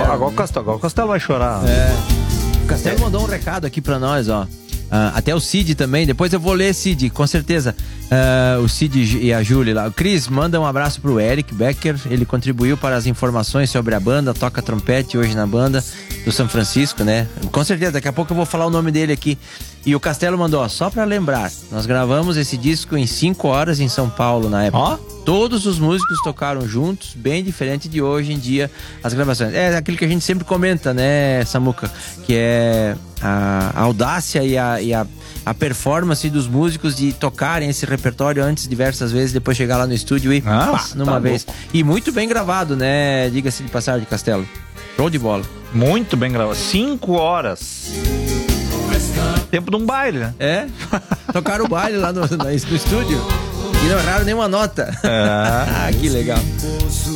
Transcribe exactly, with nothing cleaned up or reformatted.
Agora o Castelo, agora o Castelo vai chorar. É. O Castelo mandou um recado aqui pra nós, ó. Uh, até o Cid também, depois eu vou ler, Cid, com certeza. Uh, o Cid e a Júlia lá. O Cris, manda um abraço pro Eric Becker, ele contribuiu para as informações sobre a banda, toca trompete hoje na banda do São Francisco, né? Com certeza, daqui a pouco eu vou falar o nome dele aqui. E o Castelo mandou, ó, só pra lembrar, nós gravamos esse disco em cinco horas em São Paulo na época. Ó. Todos os músicos tocaram juntos, bem diferente de hoje em dia as gravações. É aquilo que a gente sempre comenta, né, Samuca? Que é a, a audácia e, a, e a, a performance dos músicos de tocarem esse repertório antes diversas vezes, depois chegar lá no estúdio e ah, pá, numa tá vez. louco. E muito bem gravado, né? Diga-se de passagem, Castelo. Show de bola. Muito bem gravado. Cinco horas. Tempo de um baile, né? É, tocaram o baile lá no, no, no estúdio e não erraram nenhuma nota. É. Ah, que legal.